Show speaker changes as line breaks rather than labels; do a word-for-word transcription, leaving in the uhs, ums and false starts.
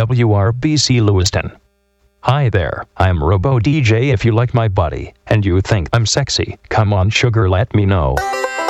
W R B C Lewiston. Hi there, I'm Robo D J. If you like my body, and you think I'm sexy, come on sugar, let me know.